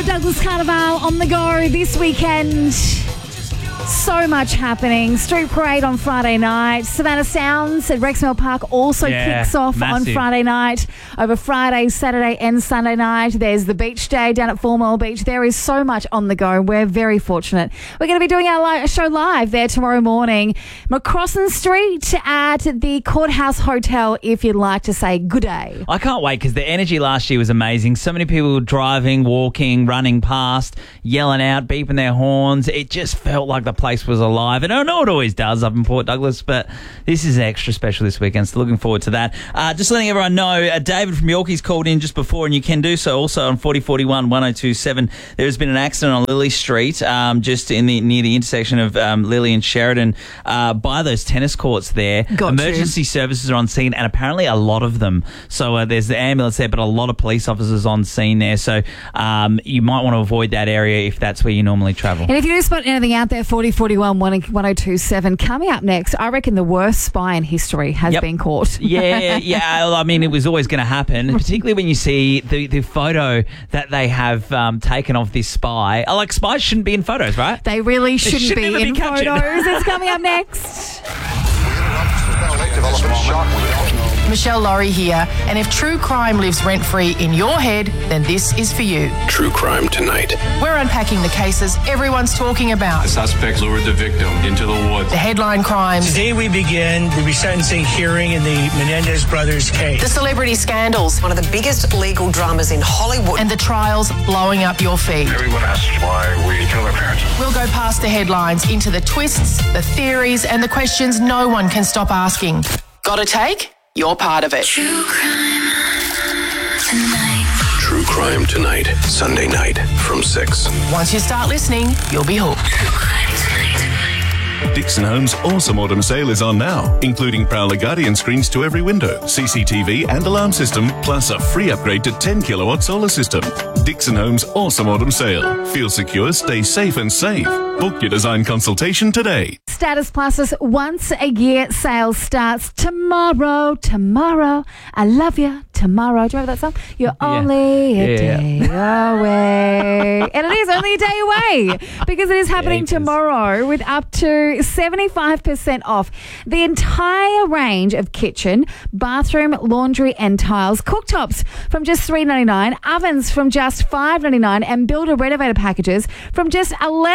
Port Douglas Carnival on the go this weekend. So much happening. Street Parade on Friday night. Savannah Sounds at Rexmill Park also kicks off on Friday night. Over Friday, Saturday and Sunday night. There's the beach day down at 4 Mile Beach. There is so much on the go. We're very fortunate. We're going to be doing our show live there tomorrow morning. McCrossan Street at the Courthouse Hotel if you'd like to say good day. I can't wait because the energy last year was amazing. So many people driving, walking, running past, yelling out, beeping their horns. It just felt like the place was alive. And I know it always does up in Port Douglas, but this is extra special this weekend, so looking forward to that. Just letting everyone know, David from Yorkie's called in just before, and you can do so also on 4041 1027. There has been an accident on Lily Street, just near the intersection of Lily and Sheridan, by those tennis courts there. Emergency services are on scene, and apparently a lot of them. So there's the ambulance there, but a lot of police officers on scene there. So you might want to avoid that area if that's where you normally travel. And if you do spot anything out there, 4041 1027. Coming up next, I reckon the worst spy in history has been caught. Yeah. I mean, it was always going to happen, particularly when you see the photo that they have taken of this spy. Like, spies shouldn't be in photos, right? They really shouldn't be in photos. It's coming up next. Michelle Laurie here, and if true crime lives rent-free in your head, then this is for you. True Crime Tonight. We're unpacking the cases everyone's talking about. The suspects lured the victim into the woods. The headline crimes. Today we begin the resentencing hearing in the Menendez brothers case. The celebrity scandals. One of the biggest legal dramas in Hollywood. And the trials blowing up your feed. Everyone asks why we kill our parents. We'll go past the headlines into the twists, the theories, and the questions no one can stop asking. Got a take? You're part of it. True Crime Tonight. Sunday night from 6. Once you start listening, you'll be hooked. Dixon Homes' awesome autumn sale is on now, including Prowler Guardian screens to every window, CCTV and alarm system, plus a free upgrade to 10 kilowatt solar system. Dixon Homes' awesome autumn sale. Feel secure, stay safe and save. Book your design consultation today. Status Plus's once a year sale starts tomorrow. Tomorrow, I love you. Tomorrow, do you remember that song? You're only a day away. And it is only a day away because it is happening tomorrow with up to 75% off the entire range of kitchen, bathroom, laundry and tiles, cooktops from just $3.99, ovens from just $5.99 and builder renovator packages from just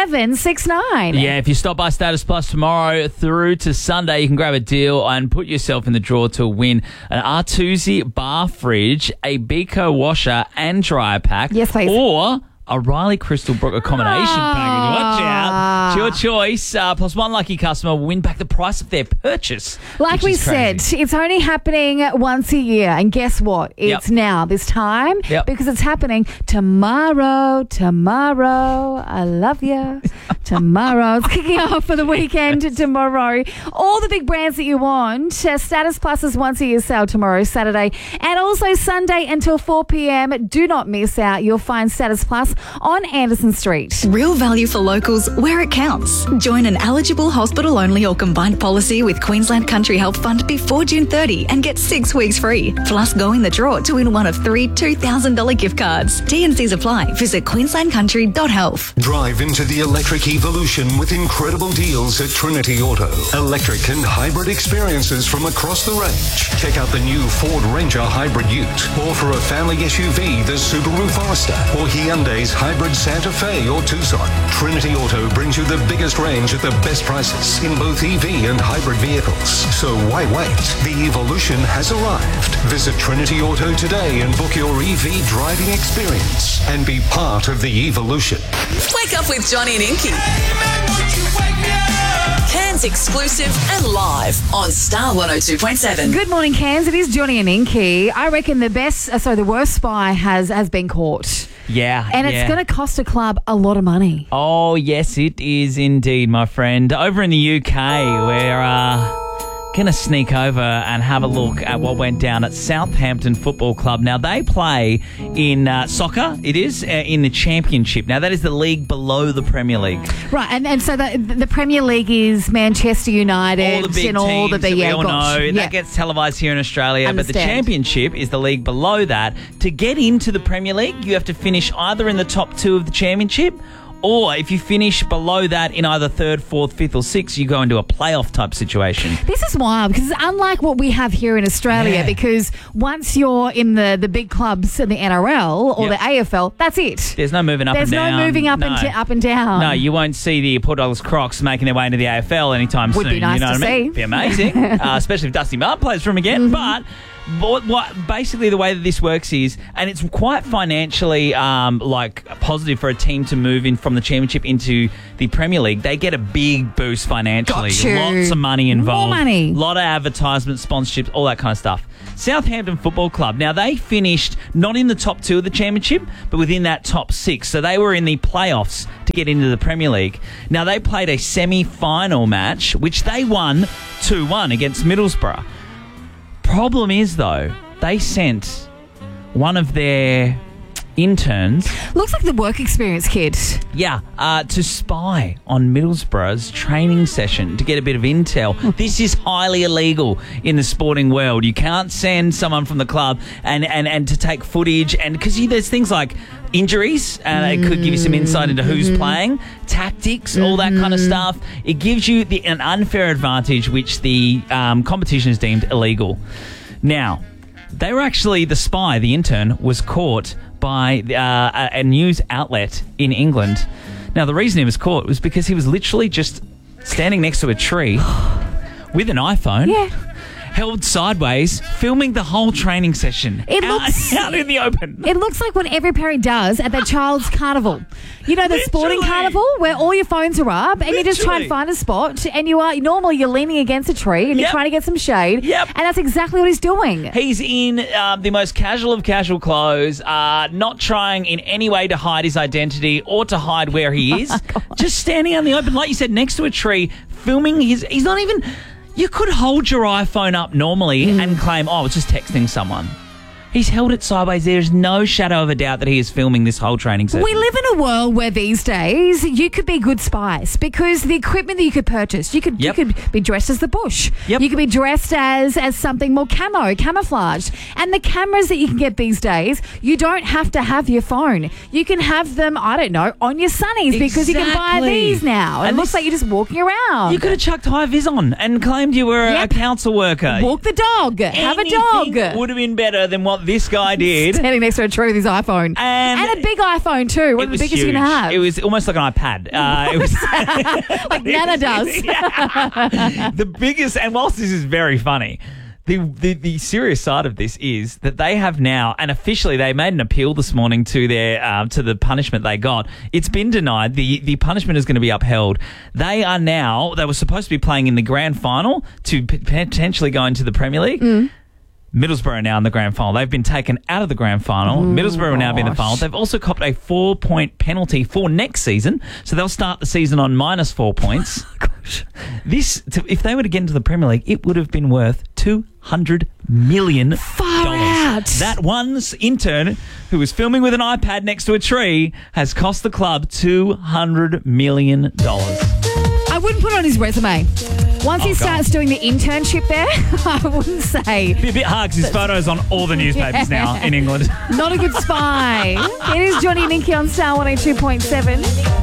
$11.69. Yeah, if you stop by Status Plus tomorrow through to Sunday, you can grab a deal and put yourself in the draw to win an Artusi bar fridge, a Beko washer and dryer pack. Yes, please. Or a Riley Crystal Brook accommodation package. Watch out. It's your choice. Plus one lucky customer will win back the price of their purchase. Like we said, it's only happening once a year. And guess what? It's now, this time, because it's happening tomorrow. Tomorrow. I love you. Tomorrow. It's kicking off for the weekend tomorrow. All the big brands that you want. Status Plus's once a year sale tomorrow, Saturday, and also Sunday until 4 p.m. Do not miss out. You'll find Status Plus on Anderson Street. Real value for locals where it counts. Join an eligible hospital-only or combined policy with Queensland Country Health Fund before June 30 and get 6 weeks free. Plus, go in the draw to win one of 3 $2,000 gift cards. T&Cs apply. Visit queenslandcountry.health. Drive into the electric evolution with incredible deals at Trinity Auto. Electric and hybrid experiences from across the range. Check out the new Ford Ranger Hybrid Ute. Or for a family SUV, the Subaru Forester. Or Hyundai's Hybrid Santa Fe or Tucson. Trinity Auto brings you the biggest range at the best prices in both EV and hybrid vehicles. So why wait? The evolution has arrived. Visit Trinity Auto today and book your EV driving experience and be part of the evolution. Wake up with Johnny and Inky. Cairns exclusive and live on Star 102.7. Good morning, Cairns. It is Johnny and Inky. I reckon the worst spy has been caught. Yeah. And it's going to cost a club a lot of money. Oh, yes, it is indeed, my friend. Over in the UK, where going to sneak over and have a look at what went down at Southampton Football Club. Now, they play in soccer, it is, in the Championship. Now, that is the league below the Premier League. Right, and so the Premier League is Manchester United All the big and all the teams that we all know. Yeah. That gets televised here in Australia. Understand. But the Championship is the league below that. To get into the Premier League, you have to finish either in the top 2 of the Championship, or if you finish below that in either 3rd, 4th, 5th or 6th, you go into a playoff type situation. This is wild because it's unlike what we have here in Australia because once you're in the big clubs in the NRL or the AFL, that's it. There's no moving up and down. There's no moving up and down. No, you won't see the Port Douglas Crocs making their way into the AFL anytime soon. Would be nice you know to what I mean? see. Be amazing, especially if Dusty Martin plays for them again. But what basically the way that this works is, and it's quite financially positive for a team to move in from the Championship into the Premier League. They get a big boost financially. Got you. Lots of money involved. More money. A lot of advertisements, sponsorships, all that kind of stuff. Southampton Football Club. Now, they finished not in the top 2 of the Championship, but within that top 6. So they were in the playoffs to get into the Premier League. Now, they played a semi-final match, which they won 2-1 against Middlesbrough. Problem is, though, they sent one of their interns. Looks like the work experience kid. Yeah, to spy on Middlesbrough's training session to get a bit of intel. This is highly illegal in the sporting world. You can't send someone from the club and to take footage, and because there's things like injuries, and it could give you some insight into who's playing, tactics, all that kind of stuff. It gives you an unfair advantage, which the competition is deemed illegal. Now, they were actually, the spy, the intern, was caught by a news outlet in England. Now, the reason he was caught was because he was literally just standing next to a tree with an iPhone, held sideways, filming the whole training session out in the open. It looks like what every parent does at their child's carnival. You know, the sporting carnival where all your phones are up and you just try and find a spot, and you're leaning against a tree and you're trying to get some shade. And that's exactly what he's doing. He's in the most casual of casual clothes, not trying in any way to hide his identity or to hide where he is. Just standing out in the open, like you said, next to a tree, filming he's not even... You could hold your iPhone up normally and claim, it's just texting someone. He's held it sideways. There's no shadow of a doubt that he is filming this whole training session. We live in a world where these days you could be good spies because the equipment that you could purchase, you could be dressed as the bush. You could be dressed as something more camouflaged. And the cameras that you can get these days, you don't have to have your phone. You can have them, I don't know, on your sunnies because you can buy these now. And it looks like you're just walking around. You could have chucked high vis on and claimed you were a council worker. Walk the dog. Have a dog. Would have been better than what this guy did. Standing next to a tree with his iPhone. And a big iPhone too. One of the biggest you can have. It was almost like an iPad. It was like Nana does. The biggest, and whilst this is very funny, the serious side of this is that they have now, and officially they made an appeal this morning to their to the punishment they got. It's been denied. The punishment is going to be upheld. They were supposed to be playing in the grand final to potentially go into the Premier League. Middlesbrough are now in the grand final. They've been taken out of the grand final. Middlesbrough will now be in the final. They've also copped a 4-point penalty for next season, so they'll start the season on -4 points. If they were to get into the Premier League, it would have been worth $200 million. Far out. That one intern who was filming with an iPad next to a tree has cost the club $200 million. I wouldn't put it on his resume. Once he starts doing the internship there, I wouldn't say. Be a bit hard because his photo's on all the newspapers now in England. Not a good spy. It is Johnny and Nikki on Star 102.7.